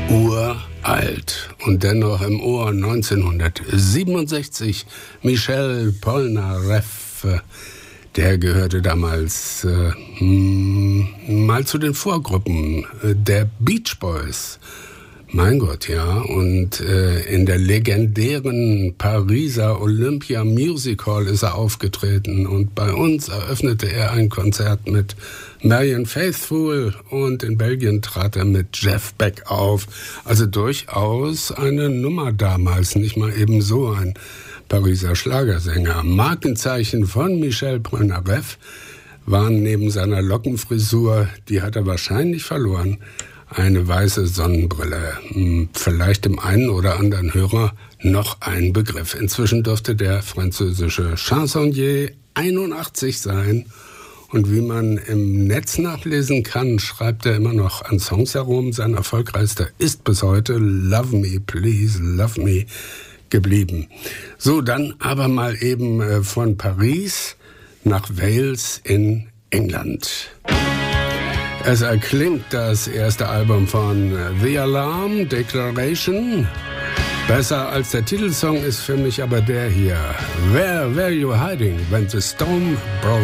uralt und dennoch im Ohr 1967 Michel Polnareff. Der gehörte damals mal zu den Vorgruppen der Beach Boys. Mein Gott, ja. Und in der legendären Pariser Olympia Music Hall ist er aufgetreten. Und bei uns eröffnete er ein Konzert mit Marianne Faithfull. Und in Belgien trat er mit Jeff Beck auf. Also durchaus eine Nummer damals, nicht mal eben so ein Pariser Schlagersänger. Markenzeichen von Michel Polnareff waren neben seiner Lockenfrisur, die hat er wahrscheinlich verloren, eine weiße Sonnenbrille. Vielleicht dem einen oder anderen Hörer noch ein Begriff. Inzwischen dürfte der französische Chansonnier 81 sein. Und wie man im Netz nachlesen kann, schreibt er immer noch an Songs herum. Sein erfolgreichster ist bis heute Love Me, Please Love Me geblieben. So, dann aber mal eben von Paris nach Wales in England. Es erklingt das erste Album von The Alarm, Declaration. Besser als der Titelsong ist für mich aber der hier. Where were you hiding when the storm broke?